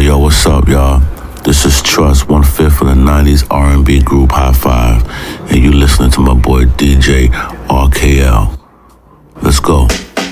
Yo, what's up, y'all? This is Trust, 1/5 of the 90s R&B group High Five, and you listening to my boy DJ RKL. Let's go.